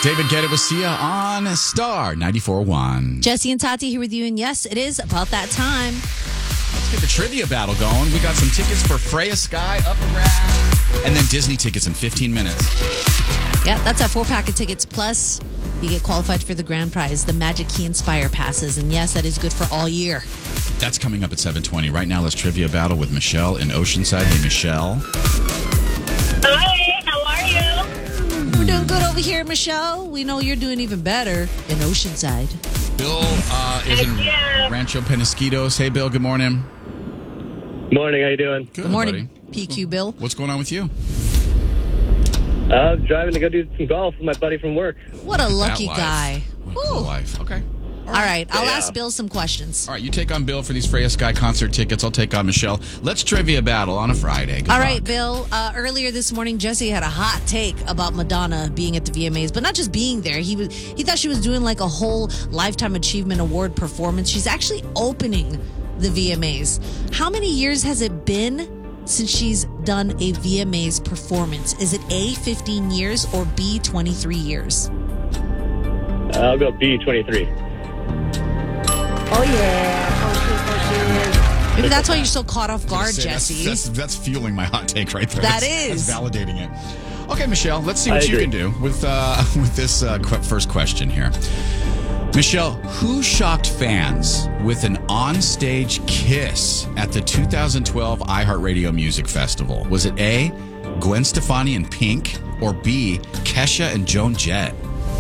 David Guetta with Sia on Star 94.1. Jesse and Tati here with you, and yes, it is about that time. Let's get the trivia battle going. We got some tickets for Freya Sky, Up Around, and then Disney tickets in 15 minutes. Yeah, that's a 4-pack of tickets. Plus, you get qualified for the grand prize, the Magic Key Inspire passes. And yes, that is good for all year. That's coming up at 7:20. Right now, let's trivia battle with Michelle in Oceanside. Hey, Michelle. Hi, how are you? We're doing good over here, Michelle. We know you're doing even better in Oceanside. Bill is in Rancho Penasquitos. Hey, Bill, good morning. Morning, how you doing? Good morning, buddy. PQ Bill. What's going on with you? Driving to go do some golf with my buddy from work. What a lucky That life. guy. What a cool life. Okay. All right, I'll ask Bill some questions. All right, you take on Bill for these Freya Sky concert tickets. I'll take on Michelle. Let's trivia battle on a Friday. Good All luck. right, Bill. Earlier this morning, Jesse had a hot take about Madonna being at the VMAs, but not just being there. He thought she was doing like a whole Lifetime Achievement Award performance. She's actually opening the VMAs. How many years has it been since she's done a VMAs performance? Is it A, 15 years, or B, 23 years? I'll go B23. Oh, yeah. Maybe that's why you're so caught off guard, That's- Jesse. That's fueling my hot take right there. That That's is. validating it. Okay, Michelle, let's see what I you agree. can do with this first question here. Michelle, who shocked fans with an onstage kiss at the 2012 iHeartRadio Music Festival? Was it A, Gwen Stefani and Pink, or B, Kesha and Joan Jett?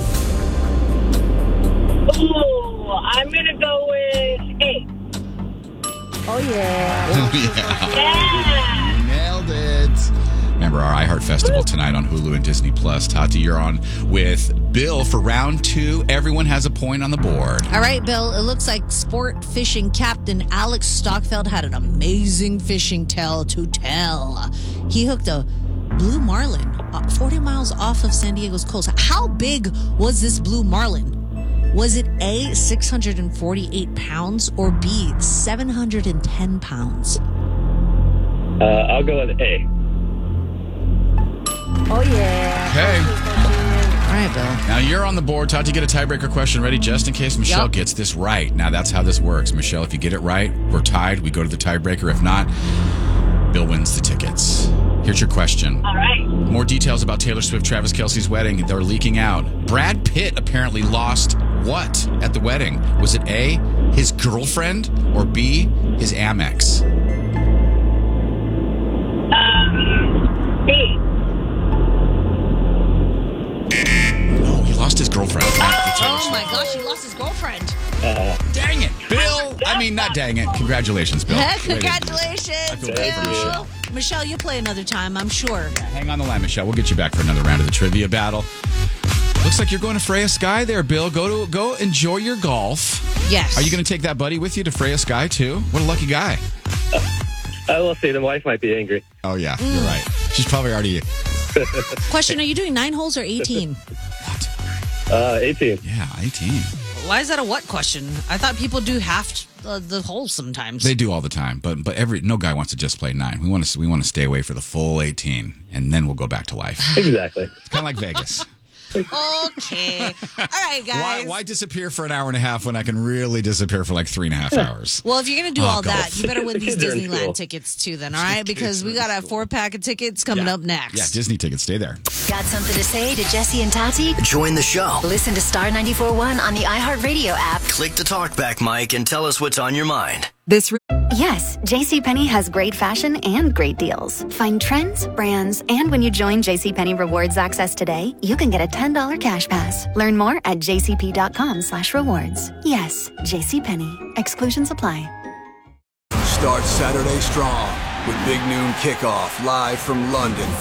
Ooh, I'm going to go with A. Oh, yeah. Yeah. Nailed it. Remember our iHeart Festival tonight on Hulu and Disney Plus. Tati, you're on with Bill for round 2. Everyone has a point on the board. All right, Bill. It looks like sport fishing captain Alex Stockfeld had an amazing fishing tale to tell. He hooked a blue marlin 40 miles off of San Diego's coast. How big was this blue marlin? Was it A, 648 pounds, or B, 710 pounds? I'll go with A. Oh, yeah. Okay. All right, Bill. Now you're on the board. Tati, get a tiebreaker question ready just in case Michelle Yep. gets this right. Now that's how this works. Michelle, if you get it right, we're tied. We go to the tiebreaker. If not, Bill wins the tickets. Here's your question. All right. More details about Taylor Swift, Travis Kelce's wedding. They're leaking out. Brad Pitt apparently lost what at the wedding? Was it A, his girlfriend, or B, his Amex? B. No, he lost his girlfriend. Oh, my gosh, he lost his girlfriend. Dang it, Bill. I mean, not dang it. Congratulations, Bill. Heck, Way to- congratulations, I feel bad for Bill. Michelle. Michelle, you'll play another time, I'm sure. Hang on the line, Michelle. We'll get you back for another round of the trivia battle. Looks like you're going to Freya Sky there, Bill. Go enjoy your golf. Yes. Are you going to take that buddy with you to Freya Sky, too? What a lucky guy. I will say the wife might be angry. Oh, yeah. You're right. She's probably already... Question, are you doing 9 holes or 18? 18. Yeah, 18. Why is that a what question? I thought people do half the holes sometimes. They do all the time, but no guy wants to just play 9. We want to stay away for the full 18, and then we'll go back to life. Exactly. It's kind of like Vegas. Okay. All right, guys. Why disappear for an hour and a half when I can really disappear for like 3.5 hours? Well, if you're going to do all golf. that, you better win these Kids are in Disneyland school. tickets too then, all right? Because we got a 4-pack of tickets coming up next. Yeah, Disney tickets. Stay there. Got something to say to Jesse and Tati? Join the show. Listen to Star 94.1 on the iHeartRadio app. Click the talkback mic and tell us what's on your mind. Yes, JCPenney has great fashion and great deals. Find trends, brands, and when you join JCPenney Rewards Access today, you can get a $10 cash pass. Learn more at jcp.com/rewards. Yes, JCPenney. Exclusions apply. Start Saturday strong with Big Noon Kickoff live from London